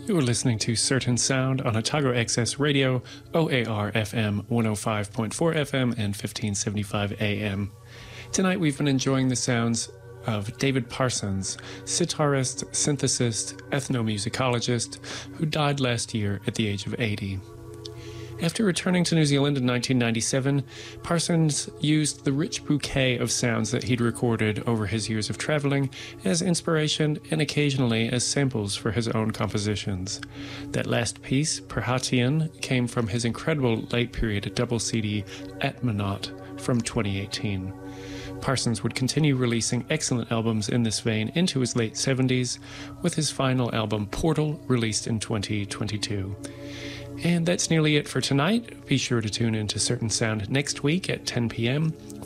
You are listening to Certain Sound on Otago Access Radio, OAR FM 105.4 FM and 1575 AM. Tonight we've been enjoying the sounds of David Parsons, sitarist, synthesist, ethnomusicologist, who died last year at the age of 80. After returning to New Zealand in 1997, Parsons used the rich bouquet of sounds that he'd recorded over his years of traveling as inspiration and occasionally as samples for his own compositions. That last piece, Perhatian, came from his incredible late-period double CD Atmonaut from 2018. Parsons would continue releasing excellent albums in this vein into his late 70s, with his final album Portal released in 2022. And that's nearly it for tonight. Be sure to tune in to Certain Sound next week at 10 p.m.